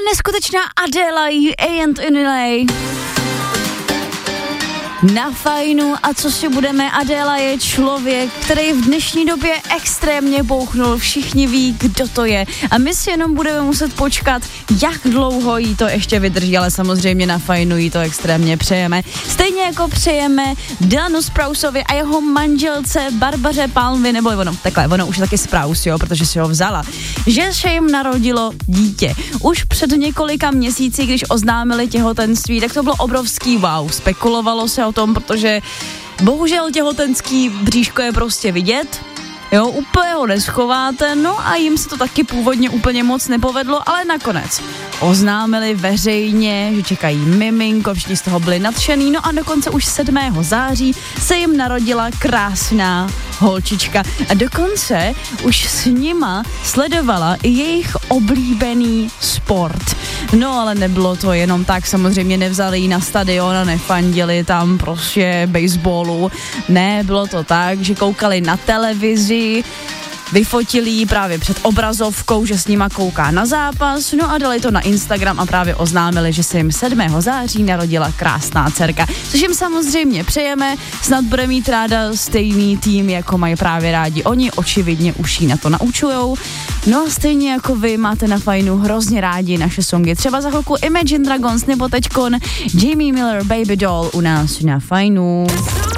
neskutečná Adela and Inlay na Fajnu. A co si budeme, Adela je člověk, který v dnešní době extrémně bouchnul, všichni ví, kdo to je. A my si jenom budeme muset počkat, jak dlouho jí to ještě vydrží, ale samozřejmě na Fajnu jí to extrémně přejeme. Stejně jako přejeme Dylanu Sprousovi a jeho manželce Barbaře Palmy, nebo ono už je taky Sprouse, jo, protože si ho vzala, že se jim narodilo dítě. Už před několika měsíci, když oznámili těhotenství, tak to bylo obrovský wow. Spekulovalo se o tom, protože bohužel těhotenský bříško je prostě vidět, jo, úplně ho neschováte, no a jim se to taky původně úplně moc nepovedlo, ale nakonec oznámili veřejně, že čekají miminko, všichni z toho byli nadšený, no a dokonce už 7. září se jim narodila krásná holčička a dokonce už s nima sledovala i jejich oblíbený sport. No ale nebylo to jenom tak, samozřejmě nevzali ji na stadion a nefandili tam prostě baseballu. Ne, bylo to tak, že koukali na televizi, vyfotili ji právě před obrazovkou, že s nima kouká na zápas, no a dali to na Instagram a právě oznámili, že se jim 7. září narodila krásná dcerka. Což jim samozřejmě přejeme, snad bude mít ráda stejný tým, jako mají právě rádi oni, očividně už jí na to naučujou. No a stejně jako vy máte na Fajnu hrozně rádi naše songy, třeba za chvilku Imagine Dragons nebo teďkon Jamie Miller Baby Doll u nás na Fajnu.